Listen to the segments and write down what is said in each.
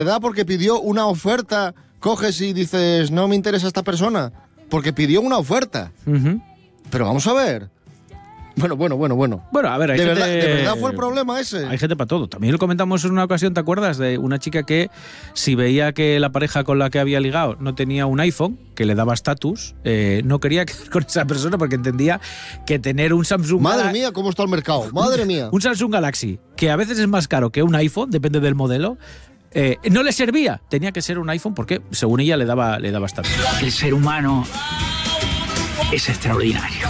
¿Verdad? Porque pidió una oferta, coges y dices, no me interesa esta persona, porque pidió una oferta. Pero vamos a ver. Bueno. Bueno, a ver, hay ¿De gente... verdad fue el problema ese? Hay gente para todo. También lo comentamos en una ocasión, ¿te acuerdas? De una chica que, si veía que la pareja con la que había ligado no tenía un iPhone, que le daba estatus, no quería quedar con esa persona porque entendía que tener un Samsung... Madre mía, ¿cómo está el mercado? Madre mía. Un Samsung Galaxy, que a veces es más caro que un iPhone, depende del modelo, no le servía. Tenía que ser un iPhone porque, según ella, le daba estatus. El ser humano es extraordinario.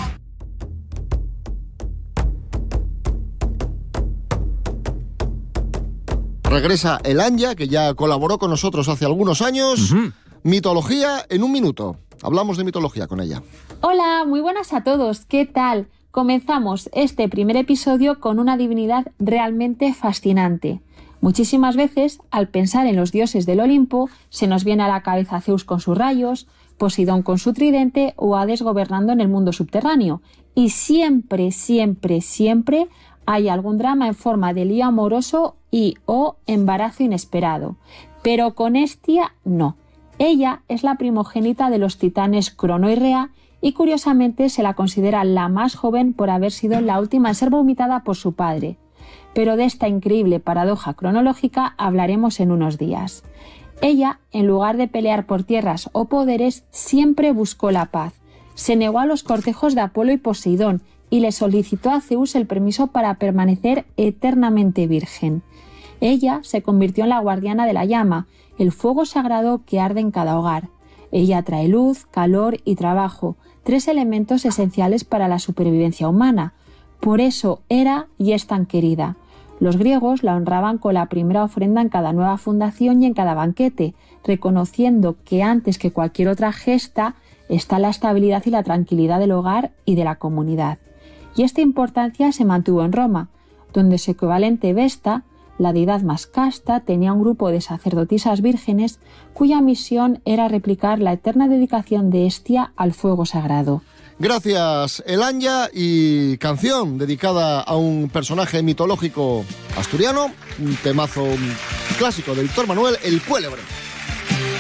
Regresa el Anya, que ya colaboró con nosotros hace algunos años. Mitología en un minuto. Hablamos de mitología con ella. Hola, muy buenas a todos. ¿Qué tal? Comenzamos este primer episodio con una divinidad realmente fascinante. Muchísimas veces, al pensar en los dioses del Olimpo, se nos viene a la cabeza Zeus con sus rayos, Poseidón con su tridente o Hades gobernando en el mundo subterráneo. Y siempre hay algún drama en forma de lío amoroso o embarazo inesperado. Pero con Hestia no. Ella es la primogénita de los titanes Crono y Rea y curiosamente se la considera la más joven por haber sido la última en ser vomitada por su padre. Pero de esta increíble paradoja cronológica hablaremos en unos días. Ella, en lugar de pelear por tierras o poderes, siempre buscó la paz. Se negó a los cortejos de Apolo y Poseidón y le solicitó a Zeus el permiso para permanecer eternamente virgen. Ella se convirtió en la guardiana de la llama, el fuego sagrado que arde en cada hogar. Ella trae luz, calor y trabajo, 3 elementos esenciales para la supervivencia humana. Por eso era y es tan querida. Los griegos la honraban con la primera ofrenda en cada nueva fundación y en cada banquete, reconociendo que antes que cualquier otra gesta está la estabilidad y la tranquilidad del hogar y de la comunidad. Y esta importancia se mantuvo en Roma, donde su equivalente Vesta, la deidad más casta, tenía un grupo de sacerdotisas vírgenes cuya misión era replicar la eterna dedicación de Hestia al fuego sagrado. Gracias, el Anya, y canción dedicada a un personaje mitológico asturiano, un temazo clásico de Víctor Manuel, El Cuélebre.